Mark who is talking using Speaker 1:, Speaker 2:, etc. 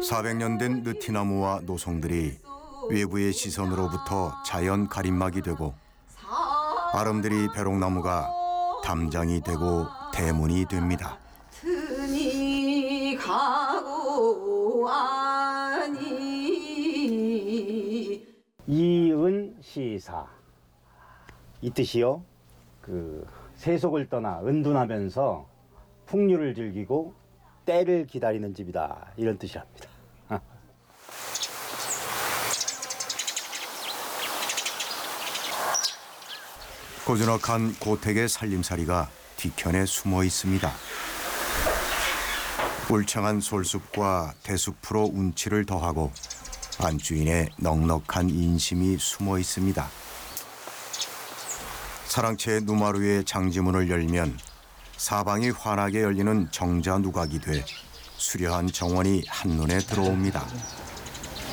Speaker 1: 400년 된 느티나무와 노송들이 외부의 시선으로부터 자연 가림막이 되고 아름드리 벼롱나무가 담장이 되고 대문이 됩니다.
Speaker 2: 튼이 가고 아니
Speaker 3: 이은시사 이 뜻이요. 세속을 떠나 은둔하면서 풍류를 즐기고 때를 기다리는 집이다 이런 뜻이랍니다.
Speaker 1: 고즈넉한 고택의 살림살이가 뒤편에 숨어 있습니다. 울창한 솔숲과 대숲으로 운치를 더하고 안주인의 넉넉한 인심이 숨어 있습니다. 사랑채의 누마루의 장지문을 열면 사방이 환하게 열리는 정자 누각이 돼 수려한 정원이 한눈에 들어옵니다.